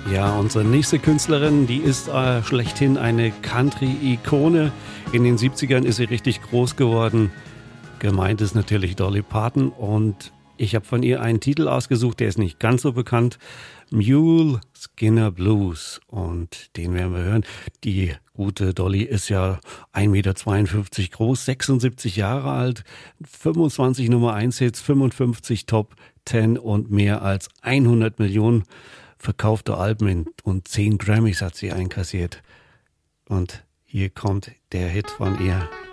Ja, unsere nächste Künstlerin, die ist schlechthin eine Country-Ikone. In den 70ern ist sie richtig groß geworden. Gemeint ist natürlich Dolly Parton und ich habe von ihr einen Titel ausgesucht, der ist nicht ganz so bekannt. Mule Skinner Blues und den werden wir hören. Die gute Dolly ist ja 1,52 Meter groß, 76 Jahre alt, 25 Nummer 1 Hits, 55 Top 10 und mehr als 100 Millionen verkaufte Alben und 10 Grammys hat sie einkassiert. Und hier kommt der Hit von ihr.